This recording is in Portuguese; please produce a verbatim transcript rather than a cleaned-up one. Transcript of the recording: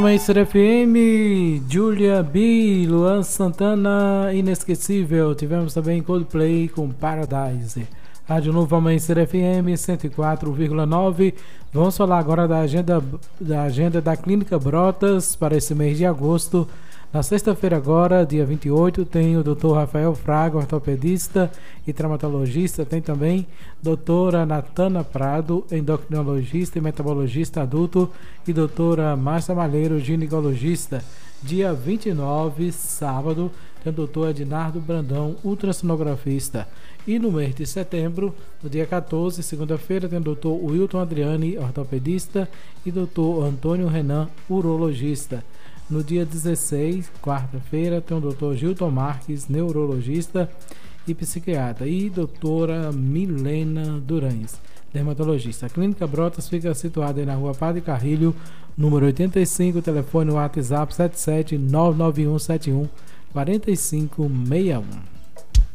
Maíster F M, Julia B, Luan Santana, Inesquecível. Tivemos também Coldplay com Paradise. Rádio Novo Amanhecer F M cento e quatro vírgula nove. Vamos falar agora da agenda, da agenda da Clínica Brotas para esse mês de agosto. Na sexta-feira agora, dia vinte e oito, tem o doutor Rafael Fraga, ortopedista e traumatologista. Tem também doutora Natana Prado, endocrinologista e metabologista adulto, e doutora Márcia Malheiro, ginecologista. Dia vinte e nove, sábado, tem o doutor Ednardo Brandão, ultrassonografista. E no mês de setembro, no dia quatorze, segunda-feira, tem o doutor Wilton Adriani, ortopedista, e doutor Antônio Renan, urologista. No dia dezesseis, quarta-feira, tem o doutor Gilton Marques, neurologista e psiquiatra, e doutora Milena Durães, dermatologista. A Clínica Brotas fica situada aí na rua Padre Carrilho, número oitenta e cinco, telefone WhatsApp sete sete nove nove um sete um quatro cinco seis um.